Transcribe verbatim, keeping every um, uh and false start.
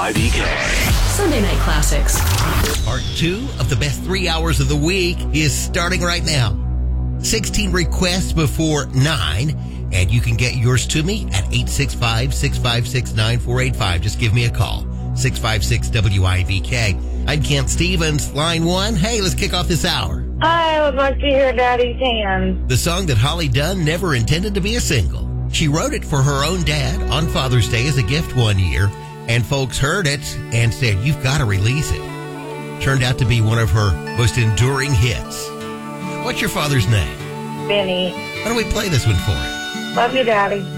I V K. Sunday Night Classics. Part two of the best three hours of the week is starting right now. sixteen requests before nine, and you can get yours to me at eight six five, six five six, nine four eight five. Just give me a call, six five six W I V K. I'm Kent Stevens, line one. Hey, let's kick off this hour. I would like to hear Daddy's Hands. The song that Holly Dunn never intended to be a single. She wrote it for her own dad on Father's Day as a gift one year, and folks heard it and said, you've got to release it. Turned out to be one of her most enduring hits. What's your father's name? Benny. Why don't we play this one for him? Love you, Daddy.